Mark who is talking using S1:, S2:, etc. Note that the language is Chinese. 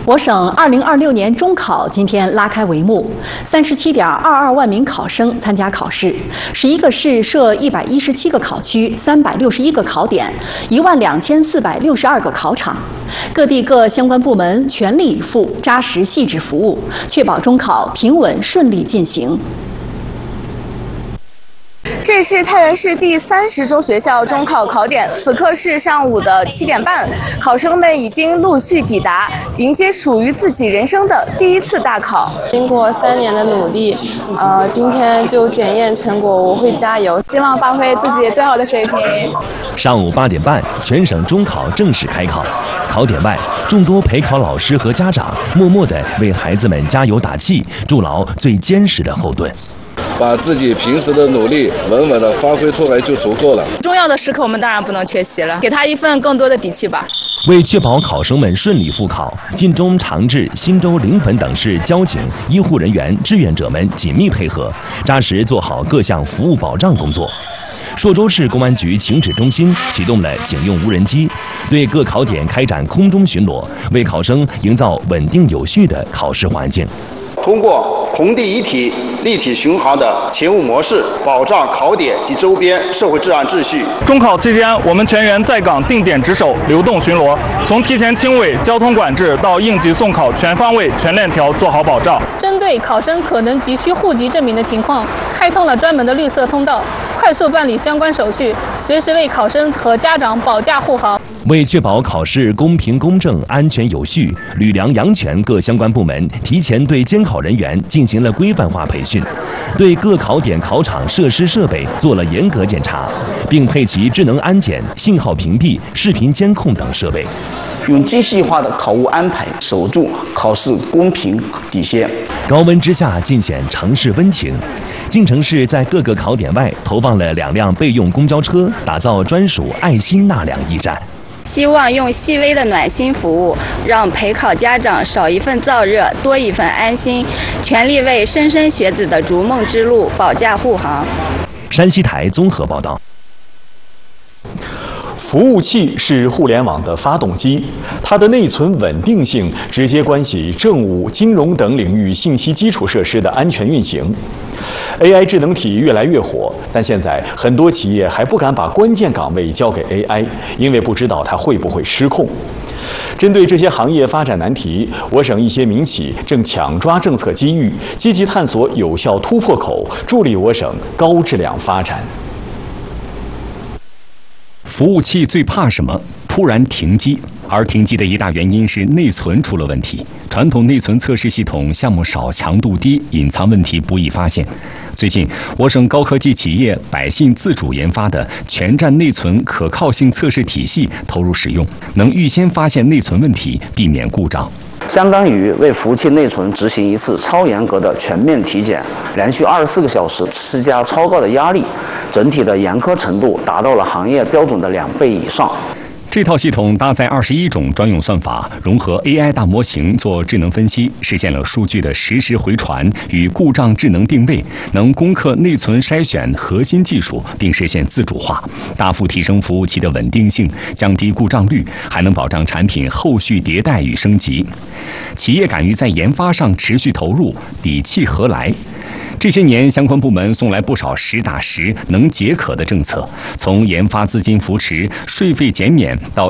S1: 我省2026年中考今天拉开帷幕，37.22万名考生参加考试，11个市设117个考区，361个考点，12462个考场。各地各相关部门全力以赴，扎实细致服务，确保中考平稳顺利进行。
S2: 这是太原市第30中学校中考考点，此刻是上午的7点半，考生们已经陆续抵达，迎接属于自己人生的第一次大考。
S3: 经过3年的努力，今天就检验成果，我会加油，希望发挥自己最好的水平。
S4: 上午8点半，全省中考正式开考。考点外，众多陪考老师和家长默默地为孩子们加油打气，筑牢最坚实的后盾。
S5: 把自己平时的努力稳稳地发挥出来就足够了。
S2: 重要的时刻我们当然不能缺席了，给他一份更多的底气吧。
S4: 为确保考生们顺利复考，晋中、长治、忻州、临汾等市交警、医护人员、志愿者们紧密配合，扎实做好各项服务保障工作。朔州市公安局情指中心启动了警用无人机，对各考点开展空中巡逻，为考生营造稳定有序的考试环境。
S6: 通过空地一体、立体巡航的勤务模式，保障考点及周边社会治安秩序。
S7: 中考期间，我们全员在岗定点值守、流动巡逻，从提前清尾、交通管制到应急送考，全方位、全链条做好保障。
S8: 针对考生可能急需户籍证明的情况，开通了专门的绿色通道，快速办理相关手续，随时为考生和家长保驾护航。
S4: 为确保考试公平公正、安全有序，吕梁阳泉各相关部门提前对监考人员进行了规范化培训，对各考点考场设施设备做了严格检查，并配齐智能安检、信号屏蔽、视频监控等设备，
S9: 用精细化的考务安排守住考试公平底线。
S4: 高温之下尽显城市温情。 晋城市在各个考点外投放了2辆备用公交车，打造专属爱心纳凉驿站。
S10: 希望用细微的暖心服务，让陪考家长少一份燥热，多一份安心，全力为莘莘学子的逐梦之路保驾护航。
S4: 山西台综合报道。
S11: 服务器是互联网的发动机，它的内存稳定性直接关系政务、金融等领域信息基础设施的安全运行。AI 智能体越来越火，但现在很多企业还不敢把关键岗位交给 AI， 因为不知道它会不会失控。针对这些行业发展难题，我省一些民企正抢抓政策机遇，积极探索有效突破口，助力我省高质量发展。
S12: 服务器最怕什么？突然停机，而停机的一大原因是内存出了问题。传统内存测试系统项目少、强度低，隐藏问题不易发现。最近，我省高科技企业百姓自主研发的全站内存可靠性测试体系投入使用，能预先发现内存问题，避免故障。
S9: 相当于为服务器内存执行一次超严格的全面体检，连续24个小时施加超高的压力，整体的严苛程度达到了行业标准的2倍以上。
S12: 这套系统搭载21种专用算法，融合 AI 大模型做智能分析，实现了数据的实时回传与故障智能定位，能攻克内存筛选核心技术，并实现自主化，大幅提升服务器的稳定性，降低故障率，还能保障产品后续迭代与升级。企业敢于在研发上持续投入，底气何来？ 这些年，相关部门送来不少实打实、能解渴的政策，从研发资金扶持、税费减免到